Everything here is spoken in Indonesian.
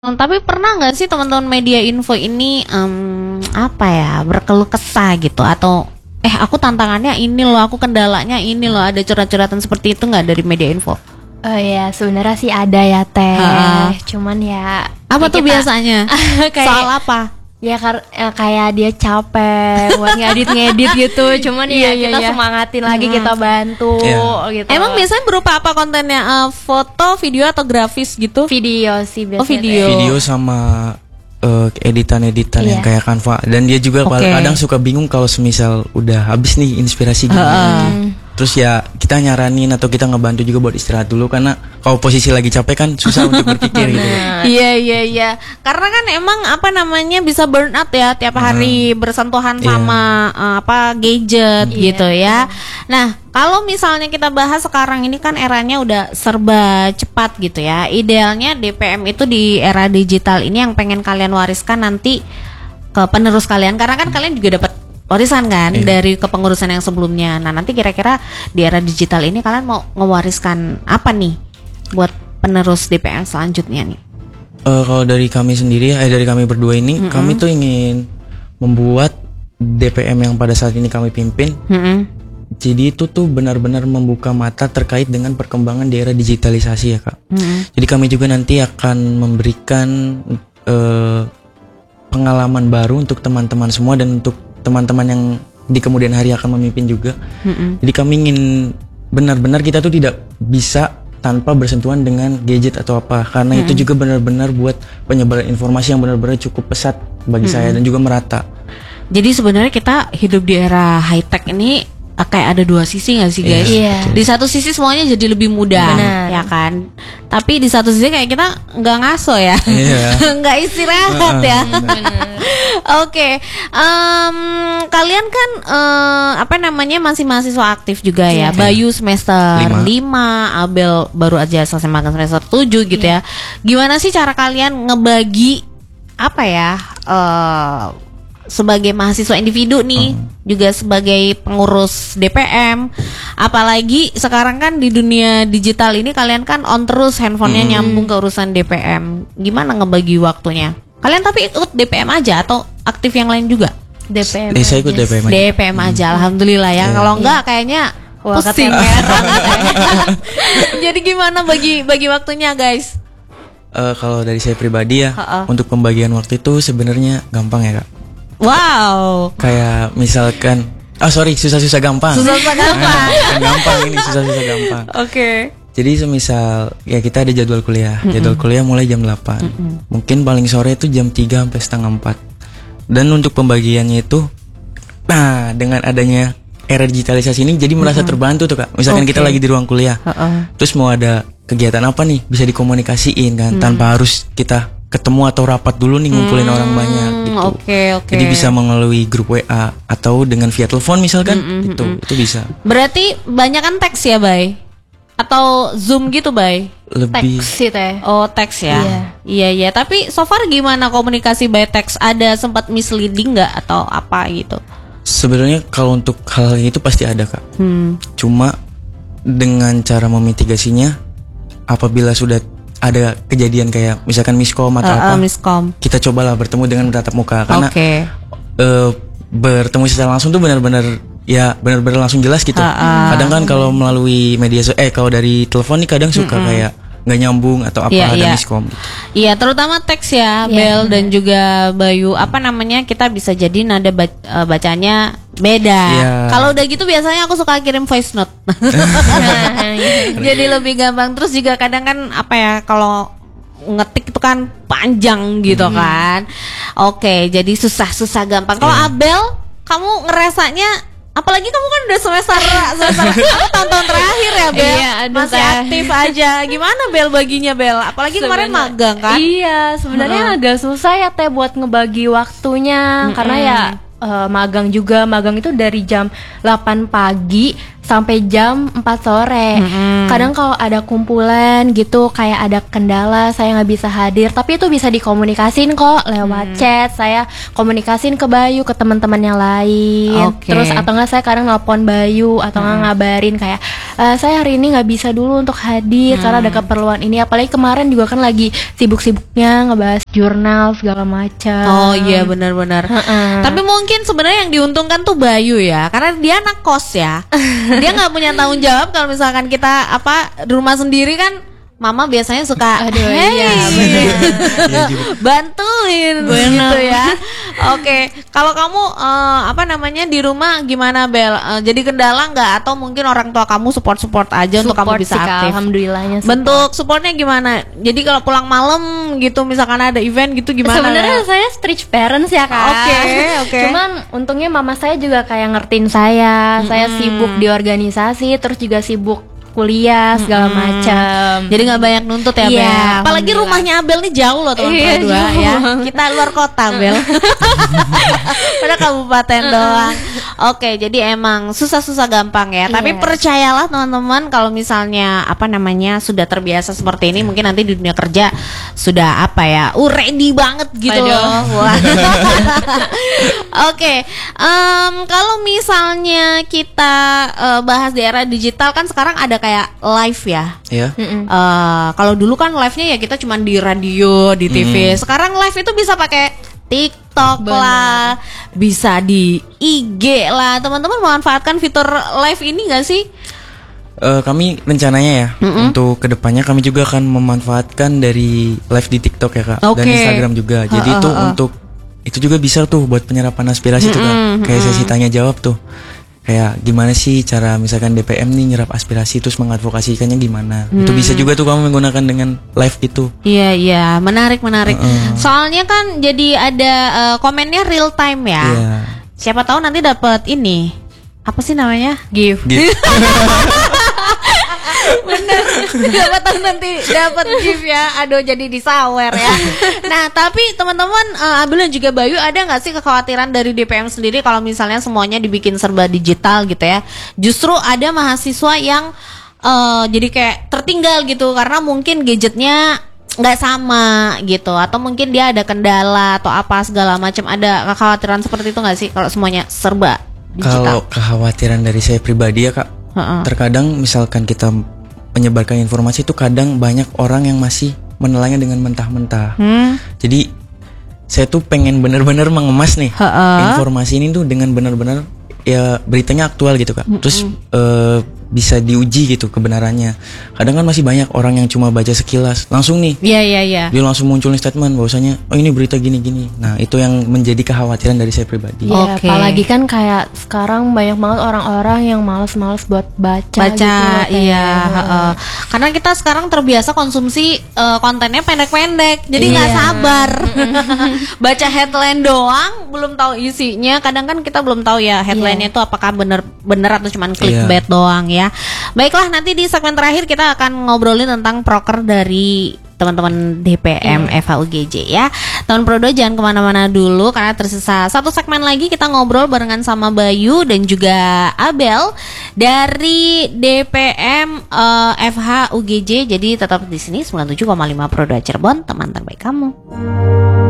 Tapi pernah nggak sih teman-teman media info ini apa ya, berkeluh kesah gitu, atau aku tantangannya ini loh, aku kendalanya ini loh, ada curhat-curhatan seperti itu nggak dari media info? Oh ya, sebenarnya sih ada ya Teh. Cuman ya Apa tuh biasanya? Soal apa? Ya kayak dia capek buat ngedit gitu. Cuman kita semangatin lagi, kita bantu gitu. Emang biasanya berupa apa kontennya? Foto, video atau grafis gitu? Video sih biasanya. Oh, video. Video sama editan-editan yang kayak Canva. Dan dia juga kadang suka bingung kalau semisal udah habis nih inspirasi gitu. Terus ya kita nyaranin atau kita ngebantu juga buat istirahat dulu, karena kalau posisi lagi capek kan susah untuk berpikir gitu. Iya. Karena kan emang bisa burn out ya, tiap hari bersentuhan sama gadget gitu ya. Nah, kalau misalnya kita bahas sekarang ini kan eranya udah serba cepat gitu ya. Idealnya DPM itu di era digital ini yang pengen kalian wariskan nanti ke penerus kalian, karena kan kalian juga dapat warisan kan dari kepengurusan yang sebelumnya. Nah, nanti kira-kira di era digital ini kalian mau ngewariskan apa nih buat penerus DPM selanjutnya nih? Kalau dari kami sendiri, dari kami berdua ini, kami tuh ingin membuat DPM yang pada saat ini kami pimpin. Jadi itu tuh benar-benar membuka mata terkait dengan perkembangan di era digitalisasi ya Kak. Jadi kami juga nanti akan memberikan pengalaman baru untuk teman-teman semua dan untuk teman-teman yang di kemudian hari akan memimpin juga. Jadi kami ingin benar-benar kita tuh tidak bisa tanpa bersentuhan dengan gadget atau apa, karena itu juga benar-benar buat penyebaran informasi yang benar-benar cukup pesat bagi saya dan juga merata. Jadi sebenarnya kita hidup di era high tech ini kayak ada dua sisi nggak sih guys? Di satu sisi semuanya jadi lebih mudah, ya kan? Tapi di satu sisi kayak kita nggak ngaso ya, nggak istirahat ya. Oke, kalian kan masih mahasiswa aktif juga ya. Bayu semester 5, Abel baru aja selesai magang semester 7 gitu ya. Gimana sih cara kalian ngebagi sebagai mahasiswa individu nih, juga sebagai pengurus DPM, apalagi sekarang kan di dunia digital ini kalian kan on terus, handphonenya nyambung ke urusan DPM. Gimana ngebagi waktunya? Kalian tapi ikut DPM aja atau aktif yang lain juga? DPM. Saya ikut DPM aja. DPM aja, alhamdulillah ya. Kalau enggak kayaknya pusing ya. Jadi gimana bagi waktunya guys? Kalau dari saya pribadi ya, untuk pembagian waktu itu sebenarnya gampang ya Kak. Wow. Kayak misalkan, susah-susah gampang. Susah-susah gampang. Gampang ini susah-susah gampang. Oke. Jadi semisal ya kita ada jadwal kuliah. Jadwal kuliah mulai jam 8. Mungkin paling sore itu jam 3 sampai setengah 4. Dan untuk pembagiannya itu, dengan adanya era digitalisasi ini jadi merasa terbantu tuh Kak. Misalkan kita lagi di ruang kuliah. Terus mau ada kegiatan apa nih, bisa dikomunikasiin kan, tanpa harus kita ketemu atau rapat dulu nih ngumpulin orang banyak gitu. Jadi bisa melalui grup WA atau dengan via telepon misalkan, itu bisa. Berarti banyakan teks ya, Bay? Atau Zoom gitu, Bay? Lebih teks sih Teh. Oh, teks ya. Iya. Tapi so far gimana komunikasi by teks? Ada sempat misleading nggak atau apa gitu? Sebenarnya kalau untuk hal itu pasti ada Kak. Cuma dengan cara memitigasinya, apabila sudah ada kejadian kayak misalkan miskom atau kita cobalah bertemu dengan bertatap muka, karena bertemu secara langsung tuh benar-benar langsung jelas gitu. Kadang kan kalau melalui media kalau dari telepon nih kadang suka kayak nggak nyambung atau ada miskom. Iya, terutama teks ya, Bel dan juga Bayu. Kita bisa jadi nada bacanya beda. Kalau udah gitu biasanya aku suka kirim voice note. Jadi lebih gampang. Terus juga kadang kan kalau ngetik itu kan panjang gitu kan. Oke, jadi susah gampang. Kalau Abel, kamu ngerasanya, apalagi kamu kan udah semester tahun-tahun terakhir ya Bel, masih aktif aja. Gimana Bel baginya Bel? Apalagi kemarin magang kan? Iya, sebenarnya agak susah ya Teh buat ngebagi waktunya, karena magang itu dari jam 8 pagi sampai jam 4 sore. Kadang kalau ada kumpulan gitu, kayak ada kendala, saya nggak bisa hadir, tapi itu bisa dikomunikasin kok lewat chat. Saya komunikasin ke Bayu, ke teman-teman yang lain. Terus atau nggak saya kadang nelpon Bayu atau nggak ngabarin kayak saya hari ini nggak bisa dulu untuk hadir karena ada keperluan ini. Apalagi kemarin juga kan lagi sibuk-sibuknya ngebahas jurnal segala macam. Oh iya, benar-benar. Tapi mungkin sebenarnya yang diuntungkan tuh Bayu ya, karena dia anak kos ya. Dia nggak punya tanggung jawab kalau misalkan kita di rumah sendiri kan. Mama biasanya suka bantuin gitu ya. Oke, kalau kamu di rumah gimana, Bel? Jadi kendala nggak, atau mungkin orang tua kamu support aja untuk kamu bisa aktif? Alhamdulillahnya. Bentuk supportnya gimana? Jadi kalau pulang malam gitu, misalkan ada event gitu gimana? Sebenarnya saya strict parents ya, Kak. Oke. Cuman untungnya mama saya juga kayak ngertiin saya. Saya sibuk di organisasi, terus juga sibuk kuliah segala macam. Jadi nggak banyak nuntut ya, Iya, Bel. Apalagi rumahnya Abel nih jauh loh teman-teman dua ya. Kita luar kota, Bel. Pada kabupaten doang. Oke, jadi emang susah-susah gampang ya. Tapi percayalah teman-teman, kalau misalnya sudah terbiasa seperti ini, mungkin nanti di dunia kerja sudah ready banget gitu loh. Oke, kalau misalnya kita bahas di era digital kan sekarang ada kayak live ya. Iya. Kalau dulu kan live-nya ya kita cuma di radio, di TV. Sekarang live itu bisa pakai TikTok lah, bisa di IG lah. Teman-teman memanfaatkan fitur live ini nggak sih? Kami rencananya ya untuk kedepannya kami juga akan memanfaatkan dari live di TikTok ya, Kak, dan Instagram juga. Jadi itu juga bisa tuh buat penyerapan aspirasi tuh, Kak. Kayak sesi tanya jawab tuh. Kayak gimana sih cara misalkan DPM nih nyerap aspirasi terus mengadvokasikannya gimana. Itu bisa juga tuh kamu menggunakan dengan live itu. Iya, menarik. Soalnya kan jadi ada komennya real time ya. Siapa tahu nanti dapat ini. Apa sih namanya? Gift. Bener, siapa tahu nanti dapat gift ya. Aduh, jadi disawer ya. Nah, tapi teman-teman, Abel dan juga Bayu, ada nggak sih kekhawatiran dari DPM sendiri kalau misalnya semuanya dibikin serba digital gitu ya? Justru ada mahasiswa yang jadi kayak tertinggal gitu karena mungkin gadgetnya nggak sama gitu, atau mungkin dia ada kendala atau apa segala macam. Ada kekhawatiran seperti itu nggak sih kalau semuanya serba digital? Kalau kekhawatiran dari saya pribadi ya, Kak, terkadang misalkan kita menyebarkan informasi itu kadang banyak orang yang masih menelannya dengan mentah-mentah. Jadi saya tuh pengen benar-benar mengemas nih informasi ini tuh dengan benar-benar ya beritanya aktual gitu, Kak. Terus bisa diuji gitu kebenarannya. Kadang kan masih banyak orang yang cuma baca sekilas langsung nih. Iya. Dia langsung muncul statement bahwasanya ini berita gini-gini. Nah, itu yang menjadi kekhawatiran dari saya pribadi. Iya, apalagi kan kayak sekarang banyak banget orang-orang yang malas-malas buat baca gitu. Iya. Karena kita sekarang terbiasa konsumsi kontennya pendek-pendek. Jadi nggak sabar. Baca headline doang, belum tahu isinya. Kadang kan kita belum tahu ya headline-nya itu apakah bener atau cuma clickbait doang ya. Baiklah, nanti di segmen terakhir kita akan ngobrolin tentang proker dari teman-teman DPM FHUGJ ya. Teman Prodo jangan kemana-mana dulu karena tersisa satu segmen lagi, kita ngobrol barengan sama Bayu dan juga Abel dari DPM FHUGJ. Jadi tetap di sini 97,5 Prodo Cirebon, teman terbaik kamu.